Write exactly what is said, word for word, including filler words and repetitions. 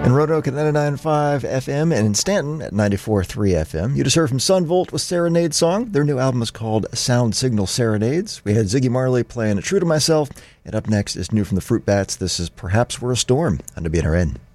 in Roanoke at ninety-nine point five F M and in Stanton at ninety-four point three F M. You just heard from Sunvolt with Serenade Song. Their new album is called Sound Signal Serenades. We had Ziggy Marley playing True to Myself, and up next is new from the Fruit Bats. This is Perhaps We're a Storm on W N R N.